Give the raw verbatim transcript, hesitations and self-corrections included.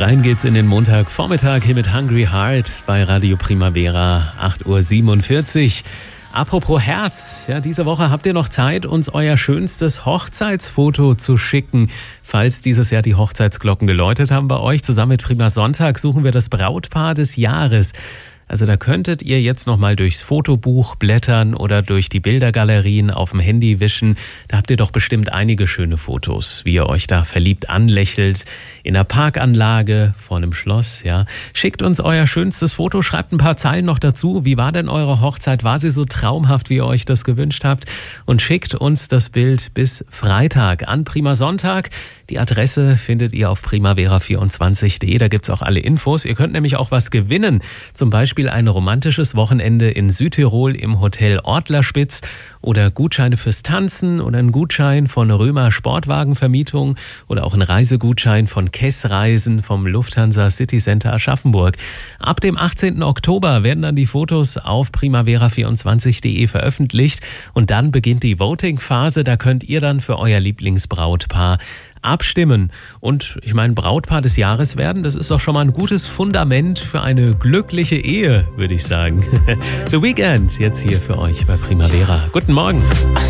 Rein geht's in den Montagvormittag hier mit Hungry Heart bei Radio Primavera, acht Uhr siebenundvierzig. Apropos Herz, ja, diese Woche habt ihr noch Zeit, uns euer schönstes Hochzeitsfoto zu schicken. Falls dieses Jahr die Hochzeitsglocken geläutet haben bei euch, zusammen mit Prima Sonntag suchen wir das Brautpaar des Jahres. Also da könntet ihr jetzt noch mal durchs Fotobuch blättern oder durch die Bildergalerien auf dem Handy wischen. Da habt ihr doch bestimmt einige schöne Fotos, wie ihr euch da verliebt anlächelt, in einer Parkanlage, vor einem Schloss. Ja. Schickt uns euer schönstes Foto, schreibt ein paar Zeilen noch dazu. Wie war denn eure Hochzeit? War sie so traumhaft, wie ihr euch das gewünscht habt? Und schickt uns das Bild bis Freitag an Prima Sonntag. Die Adresse findet ihr auf primavera vierundzwanzig punkt de. Da gibt's auch alle Infos. Ihr könnt nämlich auch was gewinnen. Zum Beispiel ein romantisches Wochenende in Südtirol im Hotel Ortlerspitz oder Gutscheine fürs Tanzen oder ein Gutschein von Römer Sportwagenvermietung oder auch ein Reisegutschein von Kess Reisen vom Lufthansa City Center Aschaffenburg. Ab dem achtzehnten Oktober werden dann die Fotos auf primavera vierundzwanzig punkt de veröffentlicht und dann beginnt die Voting-Phase. Da könnt ihr dann für euer Lieblingsbrautpaar abstimmen. Und ich meine, Brautpaar des Jahres werden, das ist doch schon mal ein gutes Fundament für eine glückliche Ehe, würde ich sagen. The Weeknd jetzt hier für euch bei Primavera. Guten Morgen.